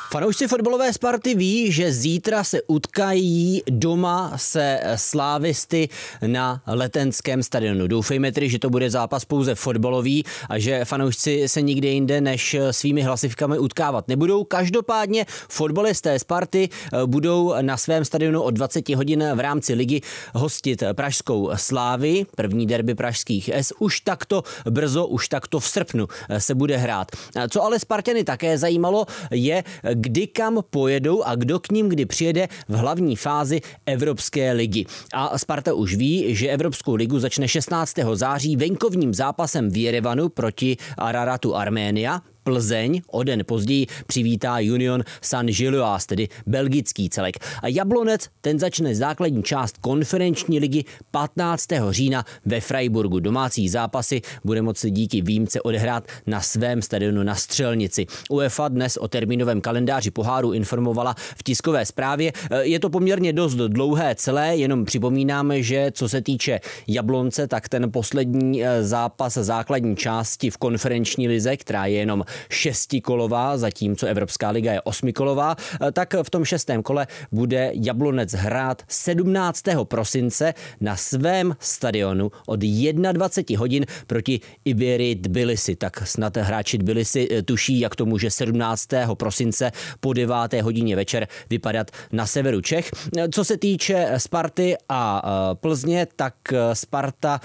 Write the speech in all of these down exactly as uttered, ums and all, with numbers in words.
Fanoušci fotbalové Sparty ví, že zítra se utkají doma se slávisty na Letenském stadionu. Doufejme tedy, že to bude zápas pouze fotbalový a že fanoušci se nikde jinde než svými hlasivkami utkávat nebudou. Každopádně fotbalisté Sparty budou na svém stadionu od dvacet hodin v rámci ligy hostit pražskou Slávy. První derby pražských S už takto brzo, už takto v srpnu se bude hrát. Co ale Spartany také zajímalo, je, kdy kam pojedou a kdo k ním kdy přijede v hlavní fázi Evropské ligy. A Sparta už ví, že Evropskou ligu začne šestnáctého září venkovním zápasem v Jerevanu proti Araratu Arménia. Plzeň o den později přivítá Union Saint-Gilloise, tedy belgický celek. A Jablonec, ten začne základní část konferenční ligy patnáctého října ve Freiburgu. Domácí zápasy bude moci díky výjimce odehrát na svém stadionu na Střelnici. UEFA dnes o termínovém kalendáři poháru informovala v tiskové zprávě. Je to poměrně dost dlouhé celé, jenom připomínáme, že co se týče Jablonce, tak ten poslední zápas základní části v konferenční lize, která je jenom šestikolová, zatímco Evropská liga je osmikolová, tak v tom šestém kole bude Jablonec hrát sedmnáctého prosince na svém stadionu od dvacet jedna hodin proti Iberi Tbilisi. Tak snad hráči Tbilisi tuší, jak to může sedmnáctého prosince po deváté hodině večer vypadat na severu Čech. Co se týče Sparty a Plzně, tak Sparta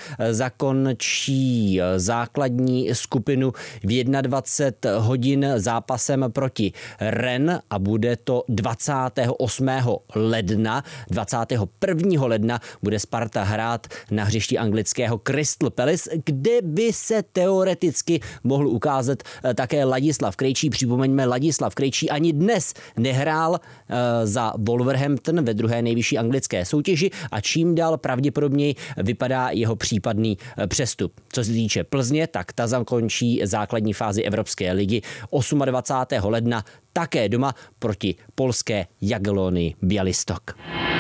zakončí základní skupinu v dvacet jedna hodin zápasem proti Rennes a bude to dvacátého osmého ledna. dvacátého prvního ledna bude Sparta hrát na hřišti anglického Crystal Palace, kde by se teoreticky mohl ukázat také Ladislav Krejčí. Připomeňme, Ladislav Krejčí ani dnes nehrál za Wolverhampton ve druhé nejvyšší anglické soutěži a čím dál pravděpodobněji vypadá jeho případný přestup. Co se týče Plzně, tak ta zakončí základní fázi Evropské ligy dvacátého osmého ledna také doma proti polské Jagiellonii Białystok.